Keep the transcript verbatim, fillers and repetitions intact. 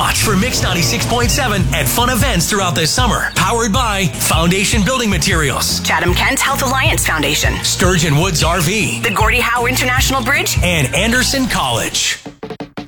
watch for Mix ninety-six point seven at fun events throughout the summer. Powered by Foundation Building Materials, Chatham-Kent Health Alliance Foundation, Sturgeon Woods R V, the Gordie Howe International Bridge, and Anderson College.